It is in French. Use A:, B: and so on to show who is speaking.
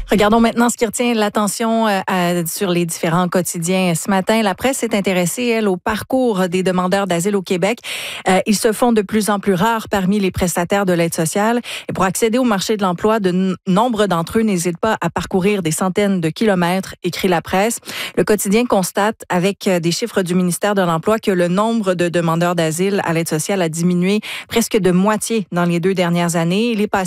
A: Regardons maintenant ce qui retient l'attention sur les différents quotidiens. Ce matin, la presse s'est intéressée, elle, au parcours des demandeurs d'asile au Québec. Ils se font de plus en plus rares parmi les prestataires de l'aide sociale. Et pour accéder au marché de l'emploi, nombre d'entre eux n'hésitent pas à parcourir des centaines de kilomètres, écrit la presse. Le quotidien constate, avec des chiffres du ministère de l'Emploi, que le nombre de demandeurs d'asile à l'aide sociale a diminué presque de moitié dans les 2 dernières années. Il est passé